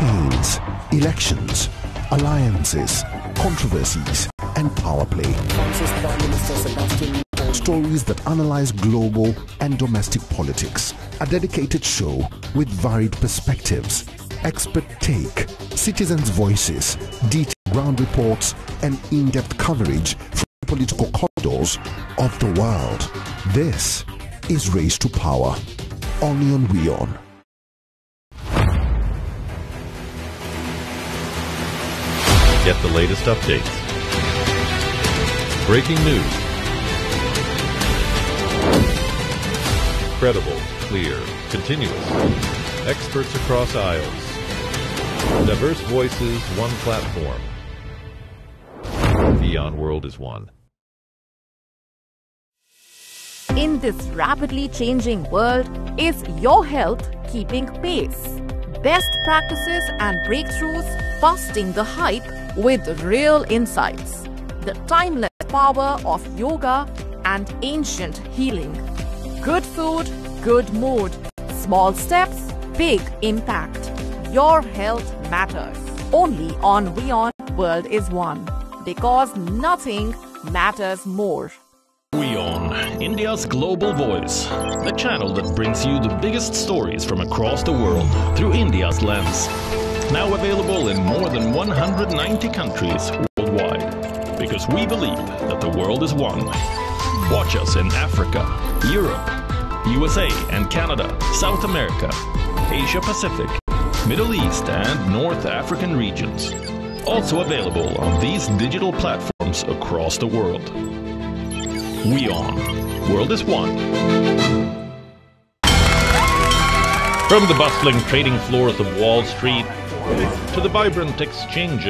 campaigns, elections, alliances, controversies, and power play. Stories that analyze global and domestic politics. A dedicated show with varied perspectives, expert take, citizens' voices, detailed ground reports, and in-depth coverage from political corridors of the world. This is Race to Power, only on WION. Get the latest updates. Breaking news. Credible, clear, continuous. Experts across aisles. Diverse voices, one platform. WION World is one. In this rapidly changing world, is your health keeping pace? Best practices and breakthroughs busting the hype with real insights. The timeless power of yoga and ancient healing. Good food, good mood. Small steps, big impact. Your health matters. Only on WION World is One. Because nothing matters more. WION, India's global voice. The channel that brings you the biggest stories from across the world through India's lens. Now available in more than 190 countries worldwide. Because we believe that the world is one. Watch us in Africa, Europe, USA and Canada, South America, Asia Pacific, Middle East and North African regions. Also available on these digital platforms across the world. WION. World is one. From the bustling trading floors of Wall Street to the vibrant exchanges